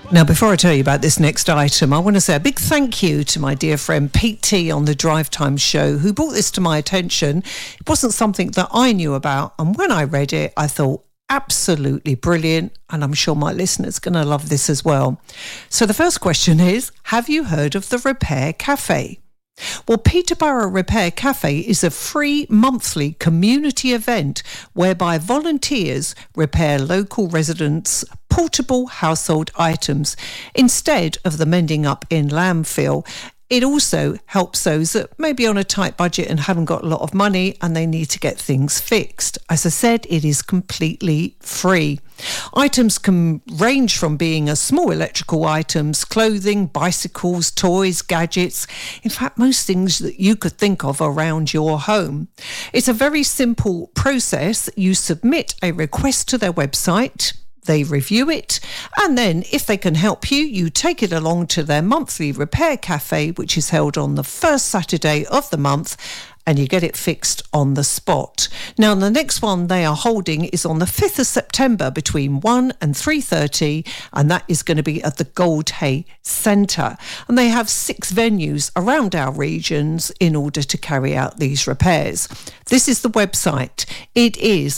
Now, before I tell you about this next item, I want to say a big thank you to my dear friend Pete T on the Drive Time show, who brought this to my attention. It wasn't something that I knew about, and when I read it, I thought, absolutely brilliant, and I'm sure my listeners are going to love this as well. So the first question is, have you heard of the Repair Cafe? Well, Peterborough Repair Cafe is a free monthly community event whereby volunteers repair local residents' portable household items instead of the mending up in landfill. It also helps those that may be on a tight budget and haven't got a lot of money and they need to get things fixed. As I said, it is completely free. Items can range from being a small electrical items, clothing, bicycles, toys, gadgets. In fact, most things that you could think of around your home. It's a very simple process. You submit a request to their website. They review it, and then if they can help you, you take it along to their monthly repair cafe, which is held on the first Saturday of the month, and you get it fixed on the spot. Now, the next one they are holding is on the 5th of September between 1 and 3:30, and that is going to be at the Goldhay Centre. And they have 6 venues around our regions in order to carry out these repairs. This is the website. It is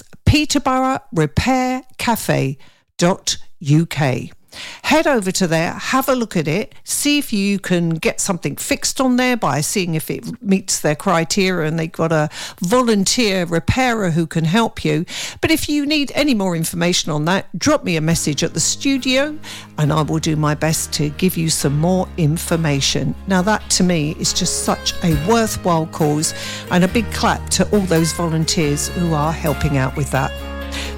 peterboroughrepaircafe.uk. Head over to there, have a look at it, see if you can get something fixed on there by seeing if it meets their criteria and they've got a volunteer repairer who can help you. But if you need any more information on that, drop me a message at the studio and I will do my best to give you some more information. Now that to me is just such a worthwhile cause, and a big clap to all those volunteers who are helping out with that.